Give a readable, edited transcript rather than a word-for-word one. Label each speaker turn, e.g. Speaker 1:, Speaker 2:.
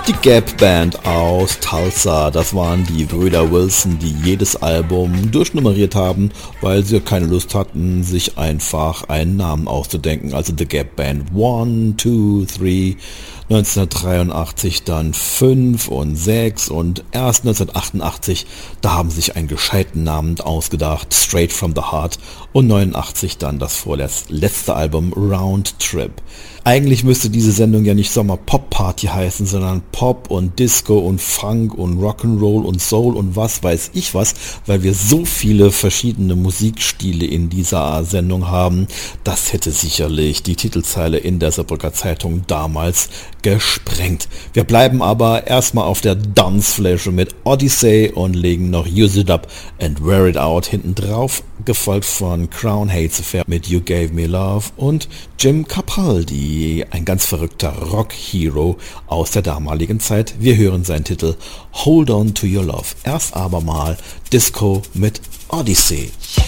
Speaker 1: Die Gap Band aus Tulsa, das waren die Brüder Wilson, die jedes Album durchnummeriert haben, weil sie keine Lust hatten, sich einfach einen Namen auszudenken. Also The Gap Band 1, 2, 3, 1983 dann 5 und 6 und erst 1988, da haben sie sich einen gescheiten Namen ausgedacht, Straight from the Heart, und 89 dann das vorletzte Album Round Trip. Eigentlich müsste diese Sendung ja nicht Sommer Pop Party heißen, sondern Pop und Disco und Funk und Rock'n'Roll und Soul und was weiß ich was, weil wir so viele verschiedene Musikstile in dieser Sendung haben. Das hätte sicherlich die Titelzeile in der Saarbrücker Zeitung damals gesprengt. Wir bleiben aber erstmal auf der Dancefläche mit Odyssey und legen noch Use It Up and Wear It Out hinten drauf, gefolgt von Crown Hates Affair mit You Gave Me Love und Jim Capaldi, ein ganz verrückter Rock-Hero aus der damaligen Zeit. Wir hören seinen Titel Hold On To Your Love. Erst aber mal Disco mit Odyssey.